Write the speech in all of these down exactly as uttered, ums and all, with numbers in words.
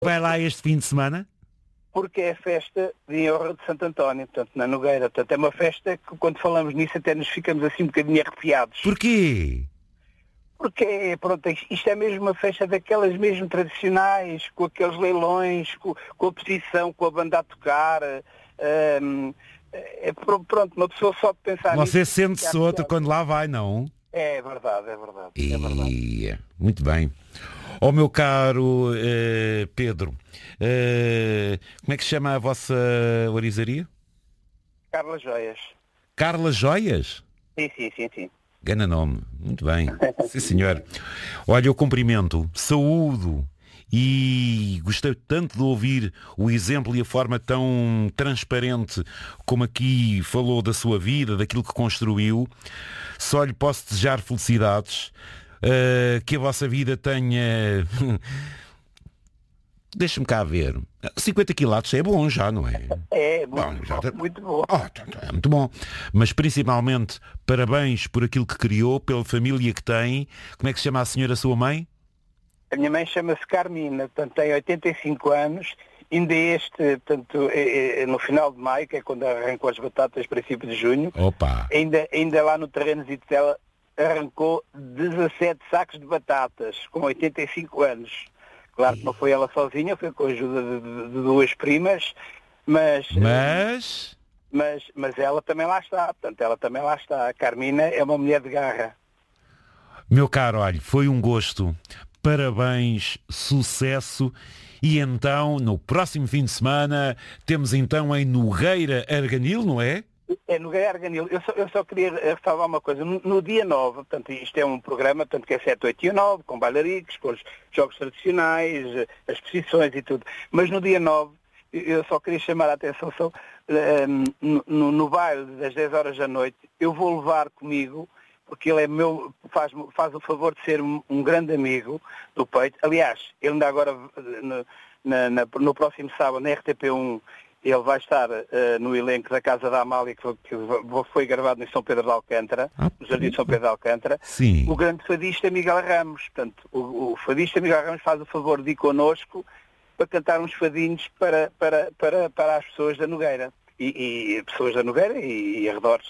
Vai lá este fim de semana? Porque é a festa de honra de Santo António, portanto, na Nogueira. Portanto, é uma festa que, quando falamos nisso, até nos ficamos assim um bocadinho arrepiados. Porquê? Porque, pronto, isto é mesmo uma festa daquelas mesmo tradicionais, com aqueles leilões, com, com a posição, com a banda a tocar. hum, é, pronto, uma pessoa só de pensar Você nisso, sente-se fica outro arrepiado. quando lá vai, não? É verdade, é verdade. É verdade. E... Muito bem. Ó meu caro eh, Pedro, eh, como é que se chama a vossa orizaria? Carla Joias. Carla Joias? Sim, sim, sim, sim. Gana nome. Muito bem. Sim, senhor. Olha, eu cumprimento, saúdo e gostei tanto de ouvir o exemplo e a forma tão transparente como aqui falou da sua vida, daquilo que construiu. Só lhe posso desejar felicidades, uh, que a vossa vida tenha... Deixa-me cá ver. cinquenta quilates é bom já, não é? É, muito Bom, já bom, tá- muito bom. Oh, tá- tá, é muito bom. Mas principalmente, parabéns por aquilo que criou, pela família que tem. Como é que se chama a senhora, a sua mãe? A minha mãe chama-se Carmina, portanto tem oitenta e cinco anos, ainda este, portanto, é, é, no final de maio, que é quando arrancou as batatas, princípio de junho, Opa! ainda, ainda lá no terreno dela arrancou dezassete sacos de batatas, com oitenta e cinco anos. Claro que não foi ela sozinha, foi com a ajuda de, de- de duas primas, mas, Mas... mas, mas ela também lá está, portanto, ela também lá está. A Carmina é uma mulher de garra. Meu caro, olha, foi um gosto. Parabéns, sucesso. E então, no próximo fim de semana, temos então em Nogueira Arganil, não é? É no Nogueira Arganil. Eu só, eu só queria ressalvar uma coisa. No, no dia nove, portanto, isto é um programa, portanto, que é sete, oito e nove, com bailaricos, com os jogos tradicionais, as exposições e tudo. Mas no dia nove, eu só queria chamar a atenção, só, um, no, no, no baile das dez horas da noite, eu vou levar comigo, porque ele é meu, faz, faz o favor de ser um, um grande amigo do Peito. Aliás, ele ainda agora, no, na, na, no próximo sábado, na R T P um, ele vai estar uh, no elenco da Casa da Amália, que, que foi gravado em São Pedro de Alcântara, Ah, no Jardim de São Pedro de Alcântara. Sim. O grande fadista Miguel Ramos. Portanto, o, o fadista Miguel Ramos faz o favor de ir connosco para cantar uns fadinhos para, para, para, para as pessoas da Nogueira. E, e pessoas da Nogueira e, e arredores.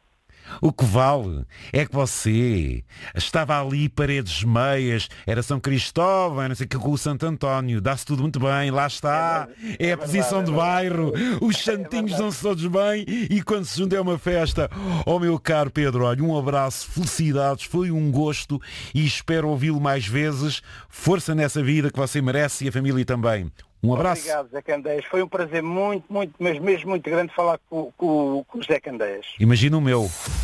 O que vale é que você estava ali, paredes meias, era São Cristóvão, não sei o que, com o Santo António, dá-se tudo muito bem, lá está, é, É a posição verdade, de é bairro, os santinhos dão-se todos bem e quando se junta é uma festa. Oh meu caro Pedro, olha, um abraço, felicidades, foi um gosto e espero ouvi-lo mais vezes. Força nessa vida que você merece e a família também. Um abraço. Obrigado, Zé Candeias. Foi um prazer muito, muito, mas mesmo muito grande falar com, com, com o Zé Candeias. Imagina o meu.